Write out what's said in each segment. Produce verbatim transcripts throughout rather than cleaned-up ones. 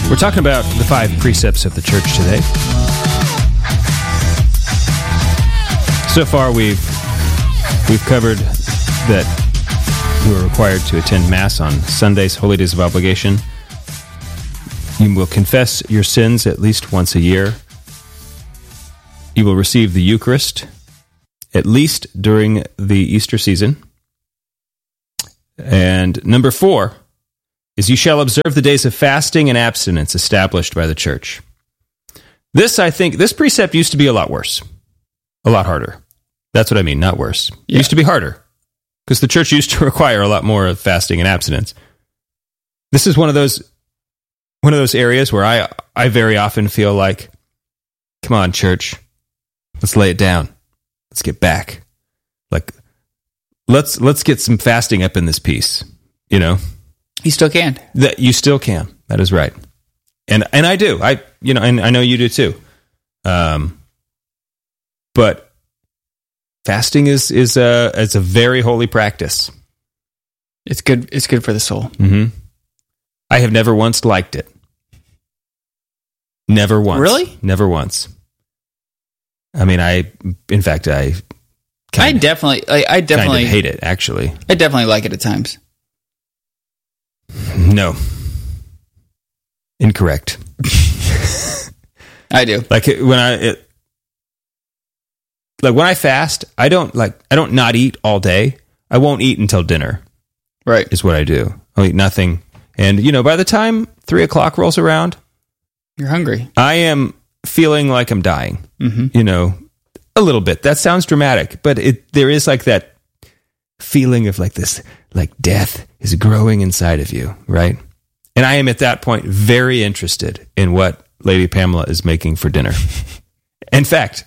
We're talking about the five precepts of the church today. So far, we've we've covered that you are required to attend Mass on Sundays, holy days of obligation. You will confess your sins at least once a year. You will receive the Eucharist at least during the Easter season. And number four is you shall observe the days of fasting and abstinence established by the church. This, I think, this precept used to be a lot worse, a lot harder. That's what I mean, not worse. It Yeah. used to be harder because the church used to require a lot more of fasting and abstinence. This is one of those one of those areas where I I very often feel like, come on, church, let's lay it down, let's get back, like let's let's get some fasting up in this piece, you know. You still can. That you still can. That is right, and and I do. I you know, and I know you do too. Um, but fasting is is a it's a very holy practice. It's good. It's good for the soul. Mm-hmm. I have never once liked it. Never once. Really? Never once. I mean, I in fact I I kind definitely, I, I of definitely hate it. Actually, I definitely like it at times. no. Incorrect. I do. Like it, when I it, like when I fast, I don't like I don't not eat all day. I won't eat until dinner. Right. Is what I do. I'll eat nothing, and you know, by the time three o'clock rolls around, You're hungry. I am feeling like I'm dying. Mm-hmm. You know, a little bit. That sounds dramatic, but it there is like that feeling of like this, like death is growing inside of you, right? And I am at that point very interested in what Lady Pamela is making for dinner. In fact,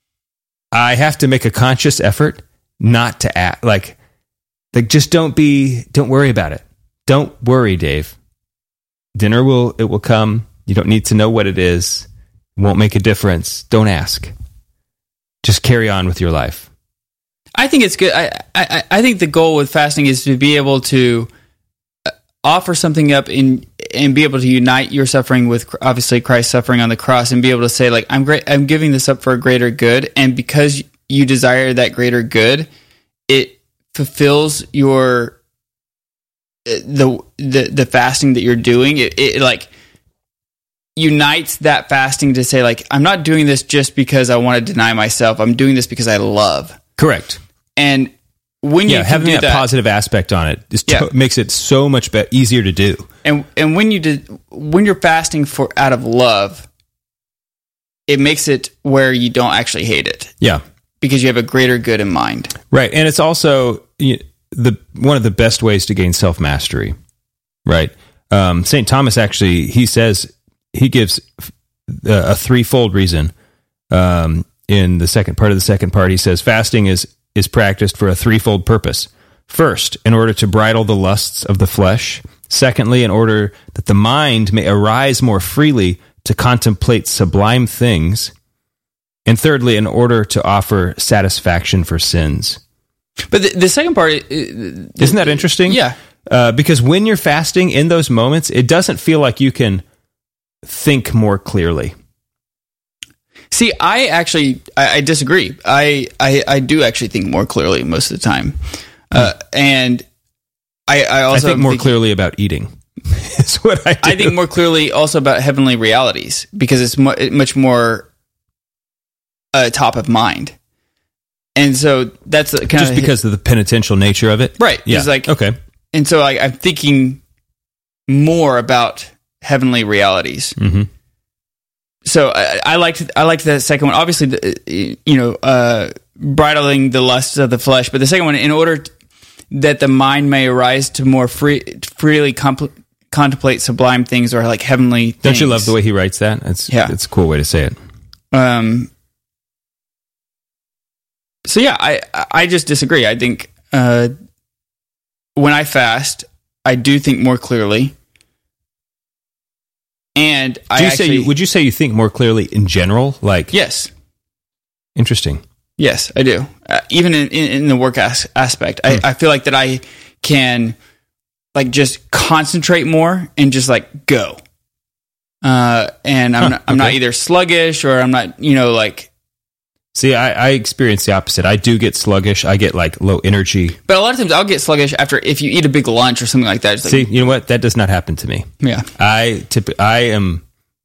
I have to make a conscious effort not to act like, like just don't be, don't worry about it. Don't worry, Dave. Dinner will, it will come. You don't need to know what it is. It won't make a difference. Don't ask. Just carry on with your life. I think it's good. I, I, I think the goal with fasting is to be able to offer something up in and be able to unite your suffering with obviously Christ's suffering on the cross, and be able to say, like, I'm great. I'm giving this up for a greater good, and because you desire that greater good, it fulfills your the the the fasting that you're doing. It, it like unites that fasting to say, like, I'm not doing this just because I want to deny myself. I'm doing this because I love. Correct. And when Yeah, you can having do that, that positive aspect on it just Yeah. to- makes it so much be- easier to do. and and when you did when you're fasting for out of love, it makes it where you don't actually hate it Yeah. because you have a greater good in mind. Right. And it's also you, the one of the best ways to gain self-mastery, right? Um, Saint Thomas actually, he says, he gives a, a threefold reason. Um, in the second part of the second part, he says, fasting is, is practiced for a threefold purpose. First, in order to bridle the lusts of the flesh. Secondly, in order that the mind may arise more freely to contemplate sublime things. And thirdly, in order to offer satisfaction for sins. But the, the second part, uh, Isn't that interesting? Yeah. Uh, because when you're fasting in those moments, it doesn't feel like you can think more clearly. See, I actually I, I disagree. I, I I do actually think more clearly most of the time, uh, and I I also I think more think- clearly about eating. Is what I do. I think more clearly also about heavenly realities because it's mu- much more uh, top of mind, and so that's kind just of because of the penitential nature of it, right. Yeah. It's like Okay. and so I, I'm thinking more about heavenly realities. hmm So I, I liked I liked that second one. Obviously, the, you know, uh, bridling the lusts of the flesh. But the second one, in order t- that the mind may arise to more free, freely compl- contemplate sublime things or like heavenly things. Don't you love the way he writes that? It's Yeah. it's a cool way to say it. Um. So yeah, I I just disagree. I think uh, when I fast, I do think more clearly. And Do I you actually, say you, would you say you think more clearly in general? Like, yes, interesting. yes, I do. Uh, even in, in, in the work as- aspect, Hmm. I, I feel like that I can like just concentrate more and just like go. uh, and I'm Huh, not, I'm not okay. either sluggish or I'm not, you know, like. See, I, I experience the opposite. I do get sluggish. I get like low energy. But a lot of times I'll get sluggish after if you eat a big lunch or something like that. It's like, See, you know what? That does not happen to me. yeah, I tip, I am,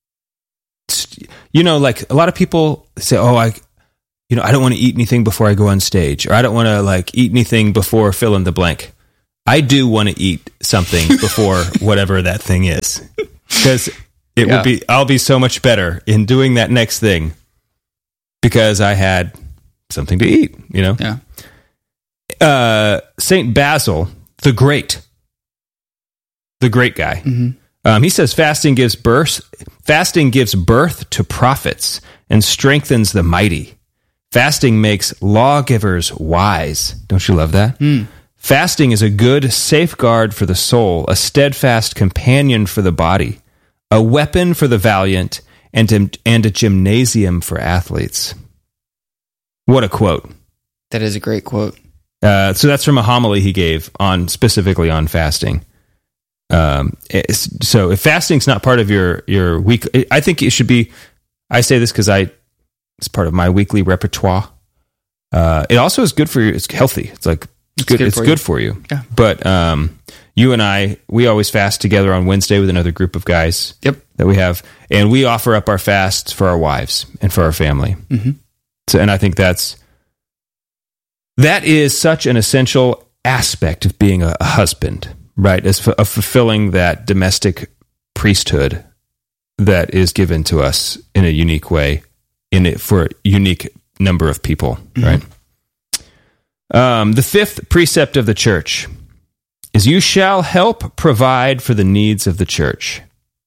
you know, like a lot of people say, oh, I, you know, I don't want to eat anything before I go on stage, or I don't want to like eat anything before fill in the blank. I do want to eat something before whatever that thing is, because it Yeah. would be, I'll be so much better in doing that next thing because I had something to eat, you know? yeah. Uh, Saint Basil, the Great, the great guy. Mm-hmm. Um, he says fasting gives birth, fasting gives birth to prophets and strengthens the mighty. Fasting makes lawgivers wise. Don't you love that? Mm. Fasting is a good safeguard for the soul, a steadfast companion for the body, a weapon for the valiant, and a, and a gymnasium for athletes. What a quote. That is a great quote. Uh, so that's from a homily he gave on specifically on fasting. Um, it's- so if fasting's not part of your your week, I think it should be. I say this because I it's part of my weekly repertoire. Uh, it also is good for you. It's healthy. It's like it's, It's good. good It's for good you. for you. Yeah. But um, you and I, we always fast together on Wednesday with another group of guys. Yep. That we have, and we offer up our fasts for our wives and for our family. Mm-hmm. So, and I think that's that is such an essential aspect of being a, a husband, right? As f- of fulfilling that domestic priesthood that is given to us in a unique way, in it for a unique number of people, Mm-hmm. right? Um, the fifth precept of the church is you shall help provide for the needs of the church.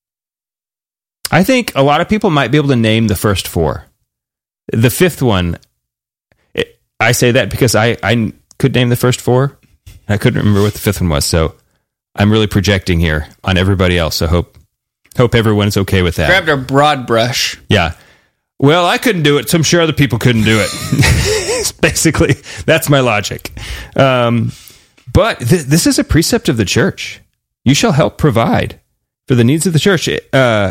I think a lot of people might be able to name the first four. The fifth one, it, I say that because I, I could name the first four. I couldn't remember what the fifth one was, so I'm really projecting here on everybody else. So hope hope everyone's okay with that. Grabbed a broad brush. Yeah. Well, I couldn't do it, so I'm sure other people couldn't do it. Basically, that's my logic. Um, but th- this is a precept of the church. You shall help provide for the needs of the church. Uh,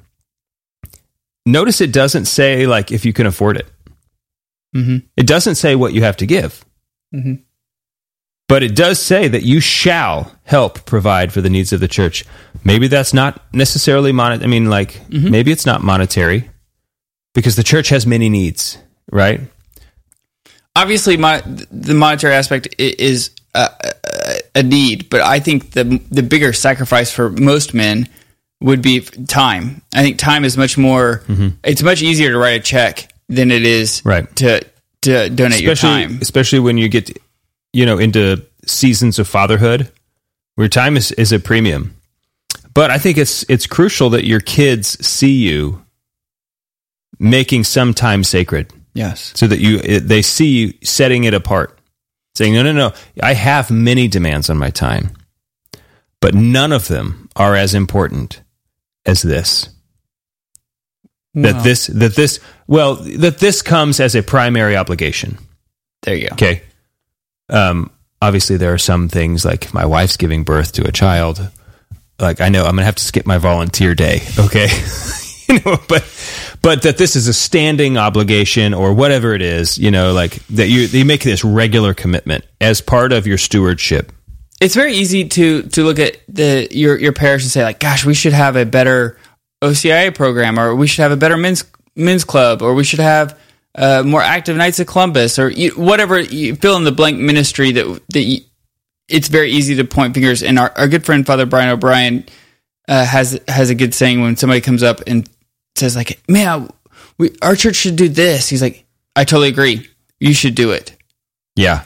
notice it doesn't say, like, if you can afford it. Mm-hmm. It doesn't say what you have to give. Mm-hmm. But it does say that you shall help provide for the needs of the church. Maybe that's not necessarily mon- I mean, like, Mm-hmm. maybe it's not monetary, because the church has many needs, right? Obviously, my, the monetary aspect i- is a, a, a need, but I think the the bigger sacrifice for most men would be time. I think time is much more. Mm-hmm. It's much easier to write a check than it is Right. to to donate your Especially, time. especially when you get, you know, into seasons of fatherhood, where time is, is a premium. But I think it's it's crucial that your kids see you making some time sacred, Yes. so that you it, they see you setting it apart, saying, no, no, no, I have many demands on my time, but none of them are as important as this. That Wow. this, that this, well, that this comes as a primary obligation. There you go. Okay. Um, obviously, there are some things like my wife's giving birth to a child. Like, I know I'm going to have to skip my volunteer day. Okay. you know, but, but that this is a standing obligation or whatever it is, you know, like that you, you make this regular commitment as part of your stewardship. It's very easy to to look at the your your parish and say, like, gosh, we should have a better O C I A program, or we should have a better men's men's club, or we should have uh, more active Knights of Columbus, or you, whatever you fill in the blank ministry that that you, it's very easy to point fingers. And our, our good friend Father Brian O'Brien uh, has has a good saying when somebody comes up and says, like, man, we our church should do this. He's like, I totally agree. You should do it. Yeah.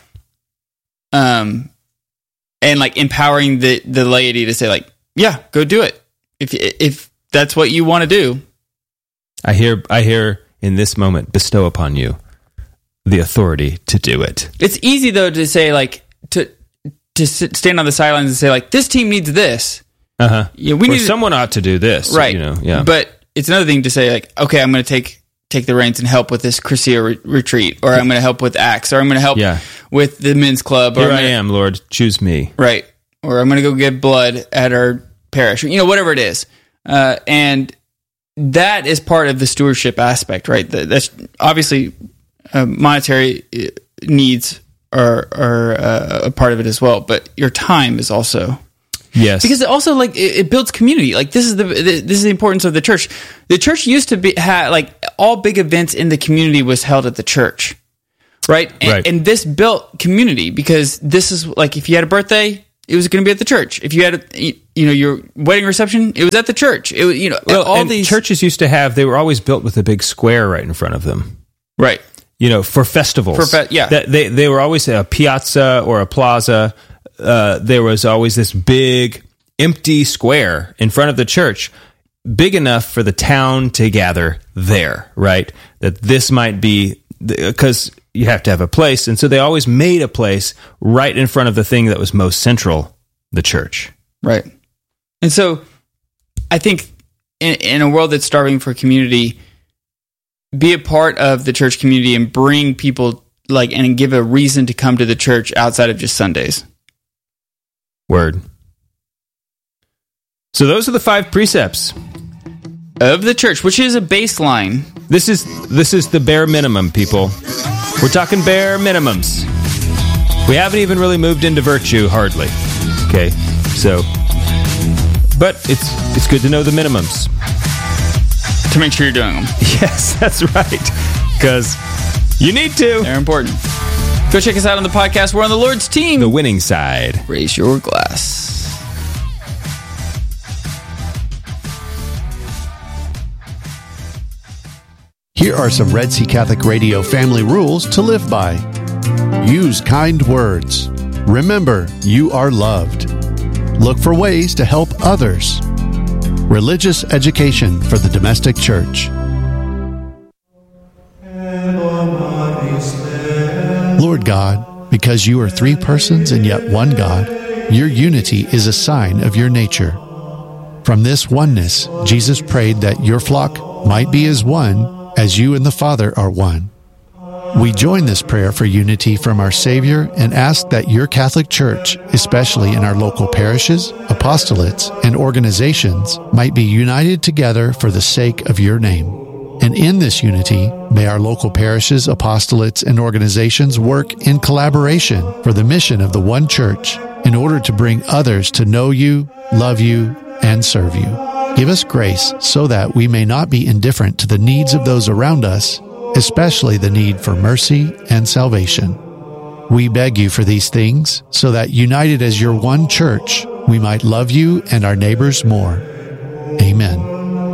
Um. And like empowering the, the laity to say, like, yeah, go do it if if that's what you want to do. I hear, I hear in this moment bestow upon you the authority to do it. It's easy though to say, like, to to sit, stand on the sidelines and say, like, this team needs this. Uh huh. Yeah, we or need someone ought to do this, right. You know, yeah. But it's another thing to say, like, okay, I'm going to take take the reins and help with this Crescia re- retreat, or I'm going to help with Acts, or I'm going to help Yeah. with the men's club. Or Here I'm I gonna- am, Lord, choose me. Right. Or I'm going to go give blood at our parish, or, you know, whatever it is. Uh, and that is part of the stewardship aspect, right? That's obviously uh, monetary needs are are uh, a part of it as well, but your time is also. Yes, because it also like it, it builds community. Like this is the, the this is the importance of the church. The church used to be had like all big events in the community was held at the church, right? And, right. and this built community because this is like if you had a birthday, it was going to be at the church. If you had a, you know your wedding reception, it was at the church. It was, you know well, all and these churches used to have. They were always built with a big square right in front of them, right? You know, for festivals. For fe- yeah, that, they they were always a piazza or a plaza. Uh, there was always this big empty square in front of the church, big enough for the town to gather there, right? That this might be, because you have to have a place, and so they always made a place right in front of the thing that was most central, the church. Right. And so I think in, in a world that's starving for community, be a part of the church community and bring people like and give a reason to come to the church outside of just Sundays. Word. So those are the five precepts of the church, which is a baseline. This is this is the bare minimum, people. We're talking bare minimums. We haven't even really moved into virtue, hardly. Okay, so, but it's it's good to know the minimums to make sure you're doing them. Yes, that's right, because you need to. They're important. Go check us out on the podcast. We're on the Lord's team. The winning side. Raise your glass. Here are some Red Sea Catholic Radio family rules to live by. Use kind words. Remember, you are loved. Look for ways to help others. Religious education for the domestic church. Lord God, because you are three persons and yet one God, your unity is a sign of your nature. From this oneness, Jesus prayed that your flock might be as one, as you and the Father are one. We join this prayer for unity from our Savior and ask that your Catholic Church, especially in our local parishes, apostolates, and organizations, might be united together for the sake of your name. And in this unity, may our local parishes, apostolates, and organizations work in collaboration for the mission of the one church in order to bring others to know you, love you, and serve you. Give us grace so that we may not be indifferent to the needs of those around us, especially the need for mercy and salvation. We beg you for these things so that, united as your one church, we might love you and our neighbors more. Amen.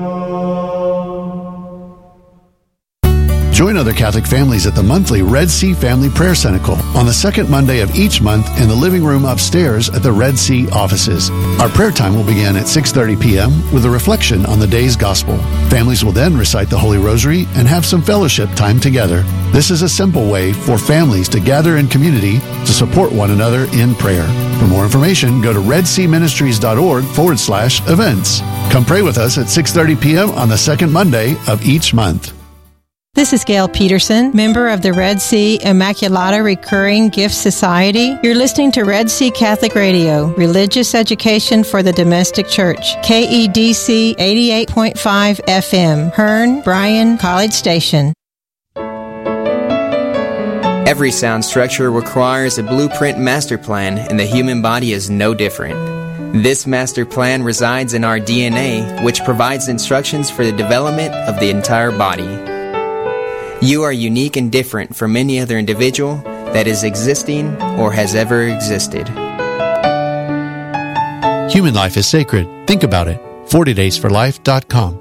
Join other Catholic families at the monthly Red Sea Family Prayer Cenacle on the second Monday of each month in the living room upstairs at the Red Sea offices. Our prayer time will begin at six thirty p.m. with a reflection on the day's gospel. Families will then recite the Holy Rosary and have some fellowship time together. This is a simple way for families to gather in community to support one another in prayer. For more information, go to redseaministries.org forward slash events. Come pray with us at six thirty p.m. on the second Monday of each month. This is Gail Peterson, member of the Red Sea Immaculata Recurring Gift Society. You're listening to Red Sea Catholic Radio, religious education for the domestic church. K E D C eighty-eight point five F M, Hearn, Bryan, College Station. Every sound structure requires a blueprint master plan, and the human body is no different. This master plan resides in our D N A, which provides instructions for the development of the entire body. You are unique and different from any other individual that is existing or has ever existed. Human life is sacred. Think about it. forty days for life dot com.